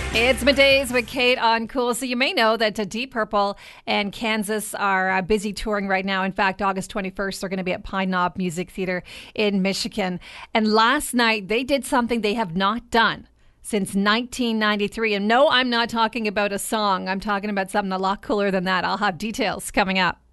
It's Middays with Kate on Cool. So you may know that Deep Purple and Kansas are busy touring right now. In fact, August 21st, they're going to be at Pine Knob Music Theater in Michigan. And last night, they did something they have not done since 1993. And no, I'm not talking about a song. I'm talking about something a lot cooler than that. I'll have details coming up.